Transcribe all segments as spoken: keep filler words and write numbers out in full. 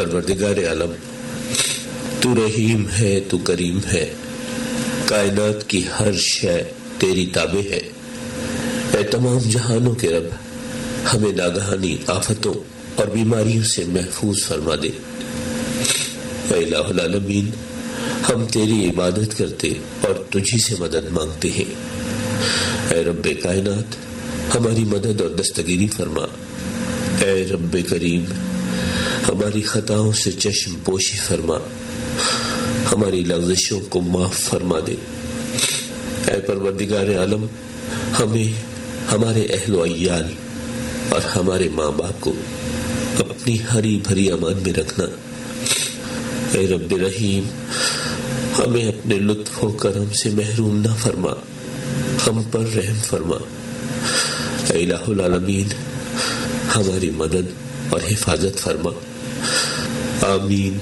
پروردگار عالم، تو رحیم ہے، تو کریم ہے، کائنات کی ہر شے تیری تابع ہے۔ اے تمام جہانوں کے رب، ہمیں ناگہانی آفتوں اور بیماریوں سے محفوظ فرما دے۔ اے الہ العالمین، ہم تیری عبادت کرتے اور تجھی سے مدد مانگتے ہیں۔ اے رب کائنات، ہماری مدد اور دستگیری فرما۔ اے رب کریم، ہماری خطاؤں سے چشم پوشی فرما، ہماری لغزشوں کو معاف فرما دے۔ اے پروردگار عالم، ہمیں، ہمارے اہل و عیال اور ہمارے ماں باپ کو اپنی ہری بھری امان میں رکھنا۔ اے رب رحیم، ہمیں اپنے لطف و کرم سے محروم نہ فرما، ہم پر رحم فرما۔ اے الہ العالمین، ہماری مدد اور حفاظت فرما۔ آمین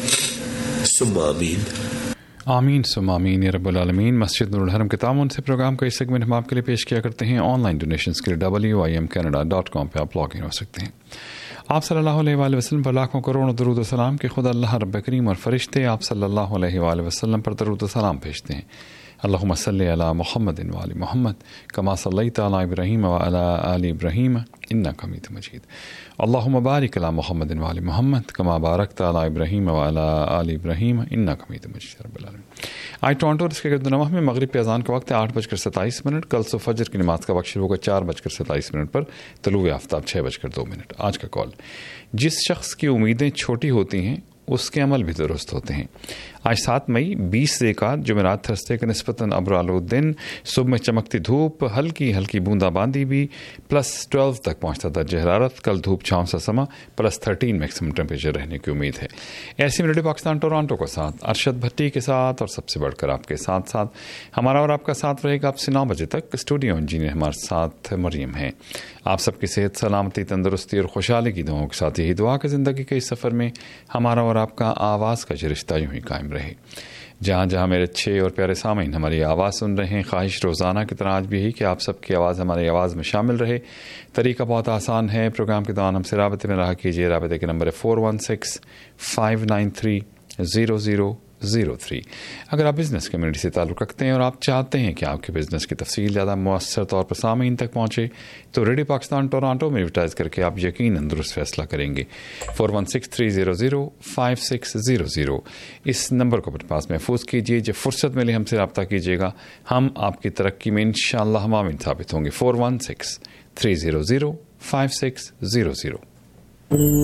ثم آمین۔ آمین ثم آمین یا رب العالمین۔ مسجد نور الحرم کے تعاون سے پروگرام کا اس سیگمنٹ ہم آپ کے لیے پیش کیا کرتے ہیں۔ آن لائن ڈونیشنز کے لیے W I am Canada dot com پہ آپ لاگ ان ہو سکتے ہیں۔ آپ صلی اللہ علیہ وآلہ وسلم پر لاکھوں کروڑوں درود و سلام کہ خدا اللہ رب کریم اور فرشتے آپ صلی اللہ علیہ وآلہ وسلم پر درود و سلام بھیجتے ہیں۔ اللہم صلی علی محمد وعلی محمد کما صلیت علی ابراہیم وعلی آل ابراہیم انک حمید مجید۔ اللہم بارک علی محمد وعلی محمد کما بارکت علی ابراہیم وعلی آل ابراہیم انک حمید مجید رب العالمین۔ آج ٹورنٹو اور اس کے گرد و نواح میں مغرب کی اذان کا وقت ہے آٹھ بج کر ستائیس منٹ۔ کل صبح فجر کی نماز کا وقت شروع ہوگا چار بج کر ستائیس منٹ پر، طلوع آفتاب چھ بج کر دو منٹ۔ آج کا کال: جس شخص کی امیدیں چھوٹی ہوتی ہیں اس کے عمل بھی درست ہوتے ہیں۔ آج سات مئی بیس ذیقعدہ جمعرات تھرسڈے کے نسبتاً ابرآلود دن، صبح میں چمکتی دھوپ، ہلکی ہلکی بوندا باندی بھی، پلس ٹویلو تک پہنچتا درجہ حرارت۔ کل دھوپ چھاؤں سا سما، پلس تھرٹین میکسیمم ٹیمپریچر رہنے کی امید ہے۔ ایسی ریڈیو پاکستان ٹورانٹو کے ساتھ ارشد بھٹی کے ساتھ، اور سب سے بڑھ کر آپ کے ساتھ ساتھ ہمارا اور آپ کا ساتھ رہے گا آپ سے نو بجے تک۔ اسٹوڈیو انجینئر ہمارے ساتھ مریم ہیں۔ آپ سب کی صحت، سلامتی، تندرستی اور خوشحالی کی دعاؤں کے ساتھ یہی دعا کہ زندگی کے اس سفر میں ہمارا اور آپ کا آواز کا جو رشتہ یوں ہی قائم رہے۔ جہاں جہاں میرے اچھے اور پیارے سامعین ہماری آواز سن رہے ہیں، خواہش روزانہ کی طرح آج بھی یہی کہ آپ سب کی آواز ہماری آواز میں شامل رہے۔ طریقہ بہت آسان ہے، پروگرام کے دوران ہم سے رابطے میں رہا کیجیے۔ رابطے کے نمبر ہے four one six five nine three zero zero zero three. اگر آپ بزنس کمیونٹی سے تعلق رکھتے ہیں اور آپ چاہتے ہیں کہ آپ کے بزنس کی تفصیل زیادہ مؤثر طور پر سامعین تک پہنچے تو ریڈیو پاکستان ٹورانٹو میں ایڈورٹائز کر کے آپ یقیناً درست فیصلہ کریں گے۔ Four one six three zero zero five six zero zero اس نمبر کو اپنے پاس محفوظ کیجیے۔ جب فرصت ملے ہم سے رابطہ کیجیے گا، ہم آپ کی ترقی میں انشاءاللہ معاون ثابت ہوں گے۔ Four one six three zero zero five six zero zero.